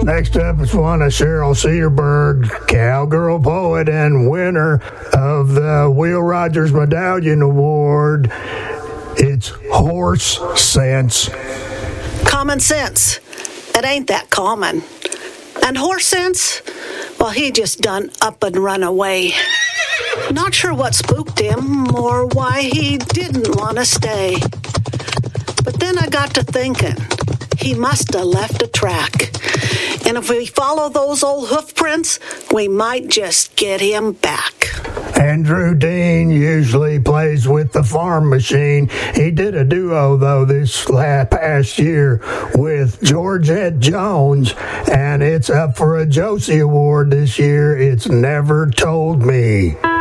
Next up is one of Cheryl Cedarberg, cowgirl poet and winner of the Will Rogers Medallion Award. It's horse sense. Common sense. It ain't that common. And horse sense? Well, he just done up and run away. Not sure what spooked him or why he didn't want to stay. But then I got to thinking, he must have left a track. And if we follow those old hoof prints, we might just get him back. Andrew Dean usually plays with the farm machine. He did a duo, though, this past year with Georgette Jones, and it's up for a Josie Award this year. It's Never Told Me.